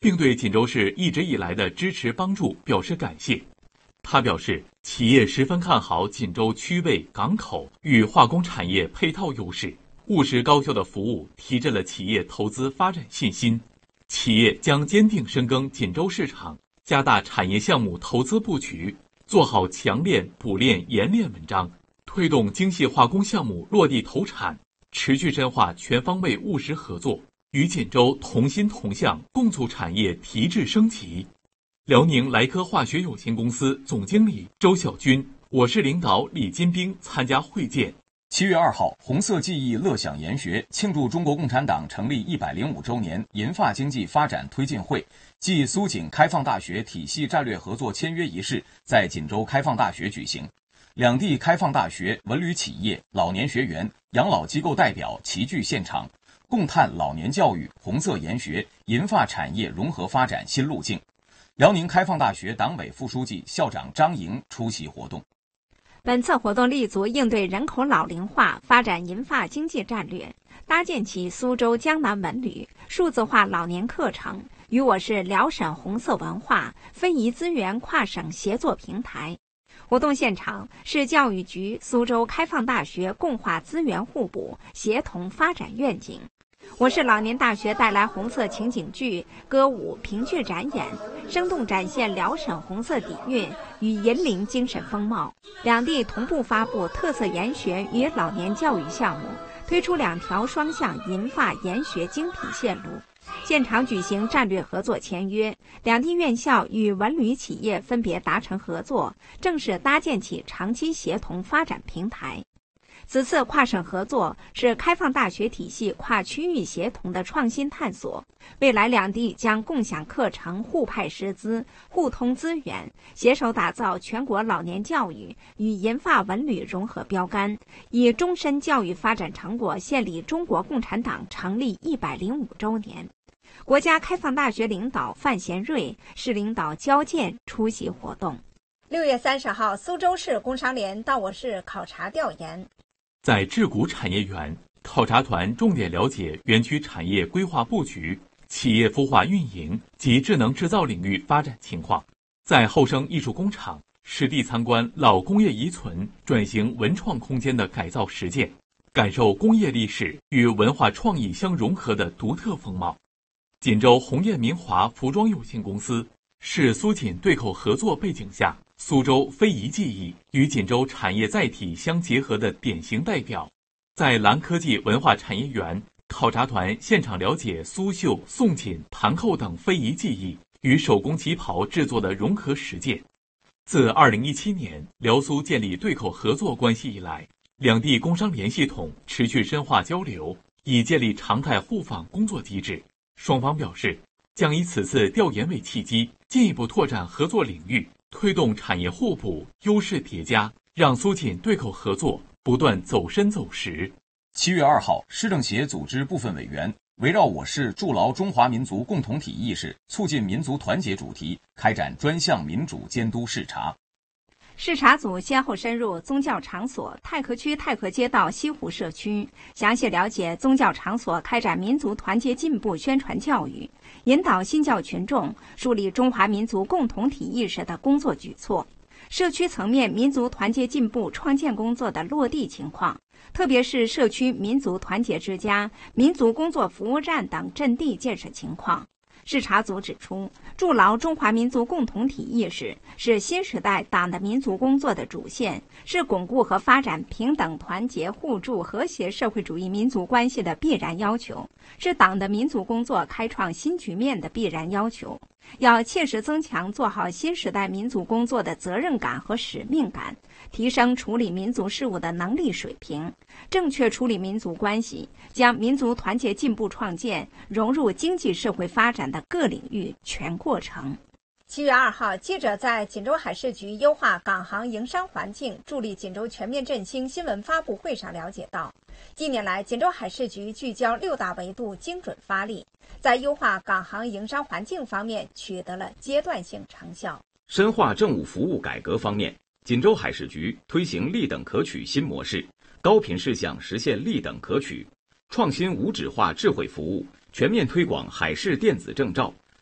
并对锦州市一直以来的支持帮助表示感谢。他表示，企业十分看好锦州区位港口与化工产业配套优势，务实高效的服务提振了企业投资发展信心。企业将坚定深耕锦州市场，加大产业项目投资布局，做好强链、补链、冶炼文章，推动精细化工项目落地投产，持续深化全方位务实合作，与锦州同心同向，共促产业提质升级。辽宁莱科化学有限公司总经理周小军、我市领导李金兵参加会见。 7月2号，红色记忆乐享研学庆祝中国共产党成立105周年银发经济发展推进会暨苏锦开放大学体系战略合作签约仪式在锦州开放大学举行。两地开放大学、文旅企业、老年学员、养老机构代表齐聚现场，共探老年教育、红色研学、银发产业融合发展新路径。辽宁开放大学党委副书记、校长张莹出席活动。 本次活动立足应对人口老龄化、发展银发经济战略，搭建起苏州江南文旅数字化老年课程与我市辽沈红色文化非遗资源跨省协作平台。活动现场是教育局、苏州开放大学共话资源互补、协同发展愿景。我市老年大学带来红色情景剧、歌舞、评剧展演，生动展现辽沈红色底蕴与银陵精神风貌。两地同步发布特色研学与老年教育项目，推出2条双向银发研学精品线路。现场举行战略合作签约，两地院校与文旅企业分别达成合作，正式搭建起长期协同发展平台。此次跨省合作是开放大学体系跨区域协同的创新探索，未来两地将共享课程、互派师资、互通资源，携手打造全国老年教育与银发文旅融合标杆，以终身教育发展成果献礼中国共产党成立105周年。国家开放大学领导范贤瑞、市领导焦健出席活动。 6月30号，苏州市工商联到我市考察调研。 在智谷产业园，考察团重点了解园区产业规划布局、企业孵化运营及智能制造领域发展情况。在后生艺术工厂实地参观老工业遗存转型文创空间的改造实践，感受工业历史与文化创意相融合的独特风貌。锦州鸿雁明华服装有限公司是苏锦对口合作背景下苏州非遗技艺与锦州产业载体相结合的典型代表。在蓝科技文化产业园，考察团现场了解苏绣、宋锦、盘扣等非遗技艺与手工旗袍制作的融合实践。自2017年辽苏建立对口合作关系以来，两地工商联系统持续深化交流，已建立常态互访工作机制。双方表示，将以此次调研为契机，进一步拓展合作领域，推动产业互补、优势叠加，让苏锦对口合作不断走深走实。 7月2号，市政协组织部分委员围绕我市筑牢中华民族共同体意识、促进民族团结主题，开展专项民主监督视察。 视察组先后深入宗教场所太和区太和街道西湖社区，详细了解宗教场所开展民族团结进步宣传教育，引导新教群众树立中华民族共同体意识的工作举措，社区层面民族团结进步创建工作的落地情况，特别是社区民族团结之家、民族工作服务站等阵地建设情况。视察组指出，筑牢中华民族共同体意识是新时代党的民族工作的主线，是巩固和发展平等、团结、互助、和谐社会主义民族关系的必然要求，是党的民族工作开创新局面的必然要求。要切实增强做好新时代民族工作的责任感和使命感，提升处理民族事务的能力水平，正确处理民族关系，将民族团结进步创建融入经济社会发展的各领域全过程。 7月2号，记者在锦州海事局优化港航营商环境、助力锦州全面振兴新闻发布会上了解到，近年来锦州海事局聚焦6大维度精准发力，在优化港航营商环境方面取得了阶段性成效。 深化政务服务改革方面，锦州海事局推行立等可取新模式，高频事项实现立等可取，创新无纸化智慧服务，全面推广海事电子证照，